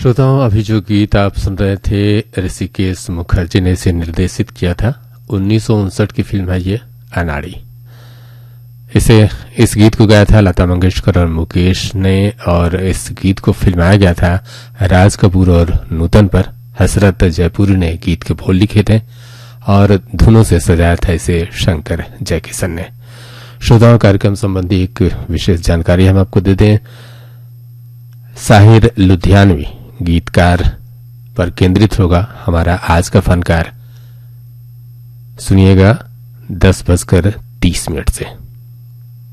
श्रोताओं, अभी जो गीत आप सुन रहे थे ऋषिकेश मुखर्जी ने इसे निर्देशित किया था। 1959 की फिल्म है ये अनाड़ी। इस गीत को गाया था लता मंगेशकर और मुकेश ने, और इस गीत को फिल्माया गया था राज कपूर और नूतन पर। हसरत जयपुरी ने गीत के बोल लिखे थे और धुनों से सजाया था इसे शंकर जयकिशन ने। श्रोताओं, कार्यक्रम संबंधी एक विशेष जानकारी हम आपको दे दें। साहिर लुधियानवी गीतकार पर केंद्रित होगा हमारा आज का फनकार। सुनिएगा 10:30 से।